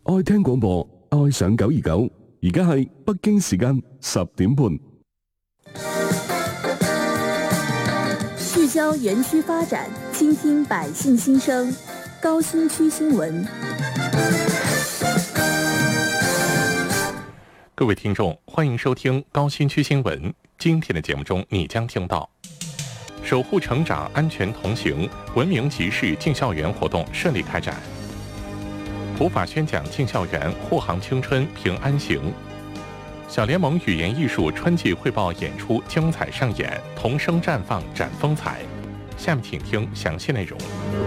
愛聽廣播，愛上929，而家係北京時間10點半。 聚焦園區發展，傾聽百姓心聲。高新區新聞。 各位聽眾，歡迎收聽高新區新聞。今天的節目中，你將聽到守護成長，安全同行，文明集市進校園活動順利開展。普法宣講進校園，護航青春平安行。小聯盟語言藝術春季匯報演出精彩上演，童聲綻放展風采。下面請聽詳細內容。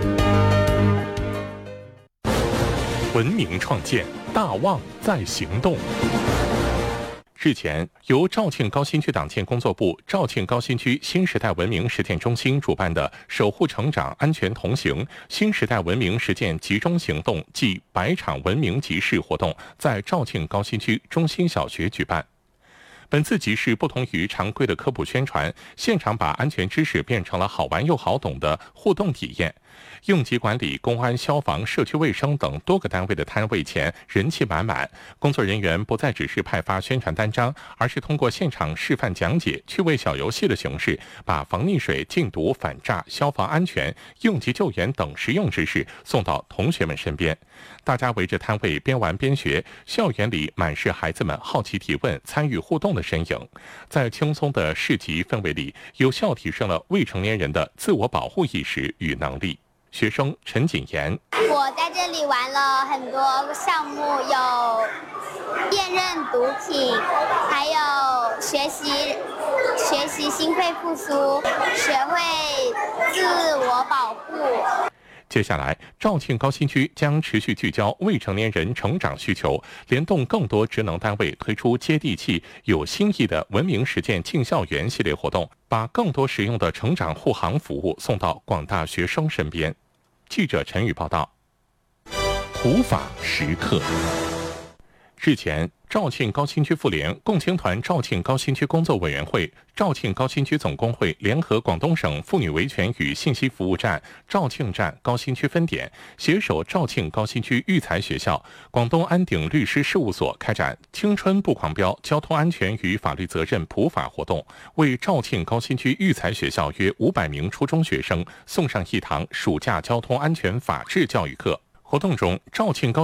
文明創建，大望在行動。日前，由肇慶高新區黨建工作部、肇慶高新區新時代文明實踐中心主辦的"守護成長，安全同行"新時代文明實踐集中行動暨100場文明集市活動在肇慶高新區中心小學舉辦。本次集市不同於常規的科普宣傳，現場把安全知識變成了好玩又好懂的互動體驗。應急管理、公安、消防、社區衛生等多個單位的攤位前人氣滿滿，工作人員不再只是派發宣傳單張，而是通過現場示範講解、趣味小遊戲的形式，把防溺水、禁毒、反詐、消防安全、應急救援等實用知識送到同學們身邊。大家圍着攤位邊玩邊學，校園裡滿是孩子們好奇提問、參與互動的身影。在輕鬆的市集氛圍裡，有效提升了未成年人的自我保護意識與能力。學生陳錦言： 我在這裡玩了很多項目，有辨認毒品，還有學習心肺復甦，學會自我保護。 接下來，肇慶高新區將持續聚焦未成年人成長需求，聯動更多職能單位推出接地氣、有新意的文明實踐進校園系列活動，把更多實用的成長護航服務送到廣大學生身邊。記者陳宇報道。普法時刻。日前，肇慶高新區婦聯、共青團肇慶高新區工作委員會、肇慶高新區總工會聯合廣東省婦女維權與信息服務站肇慶站高新區分點，攜手肇慶高新區育才學校、廣東安鼎律師事務所開展青春不狂飆交通安全與法律責任普法活動，為肇慶高新區育才學校約500名初中學生送上一堂暑假交通安全法治教育課。活動中，肇慶高